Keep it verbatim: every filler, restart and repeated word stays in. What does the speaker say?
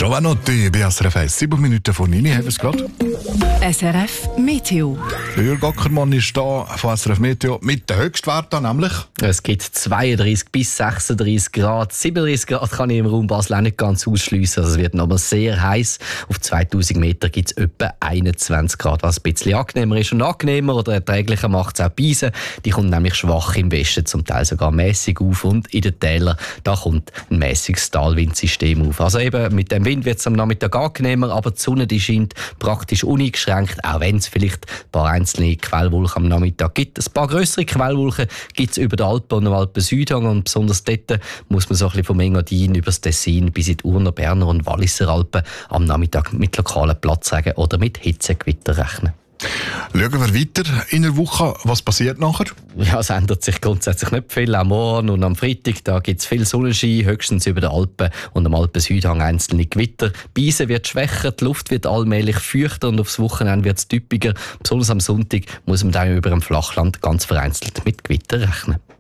Giovanotti bei S R F eins. Sieben Minuten vor neun haben wir es gerade. S R F Meteo. Jürg Ackermann ist da von S R F Meteo mit den Höchstwerten, nämlich. Es gibt zweiunddreißig bis sechsunddreißig Grad. siebenunddreißig Grad kann ich im Raum Basel auch nicht ganz ausschliessen. Also es wird aber sehr heiß. Auf zweitausend Meter gibt es etwa einundzwanzig Grad, was ein bisschen angenehmer ist. Und angenehmer oder erträglicher macht es auch die Beise. Die kommt nämlich schwach im Westen, zum Teil sogar mäßig auf. Und in den Tälern, da kommt ein mäßiges Talwindsystem auf. Also eben mit dem Wind wird es am Nachmittag angenehmer, aber die Sonne die scheint praktisch uneingeschränkt, auch wenn es vielleicht ein paar einzelne Quellwolken am Nachmittag gibt. Ein paar grössere Quellwolken gibt es über den Alpen und den Alpen-Südhang und besonders dort muss man so ein bisschen vom Engadin über das Tessin bis in die Urner, Berner und Walliser Alpen am Nachmittag mit lokalen Platzregen oder mit Hitzegewitter rechnen. Schauen wir weiter in der Woche. Was passiert nachher? Ja, es ändert sich grundsätzlich nicht viel. Am Morgen und am Freitag da gibt es viel Sonnenschein, höchstens über den Alpen und am Alpen-Südhang einzelne Gewitter. Die Beise wird schwächer, die Luft wird allmählich feuchter und aufs Wochenende wird es typischer. Besonders am Sonntag muss man dann über dem Flachland ganz vereinzelt mit Gewitter rechnen.